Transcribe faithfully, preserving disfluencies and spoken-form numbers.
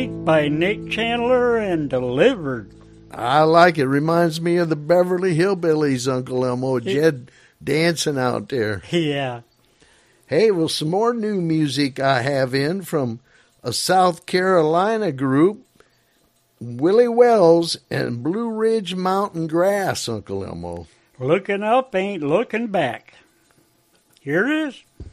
by Nick Chandler and Delivered. I like it. Reminds me of the Beverly Hillbillies, Uncle Elmo. Jed dancing out there. Yeah. Hey, well, some more new music I have in from a South Carolina group, Willie Wells and Blue Ridge Mountain Grass, Uncle Elmo. Looking up ain't looking back. Here it is.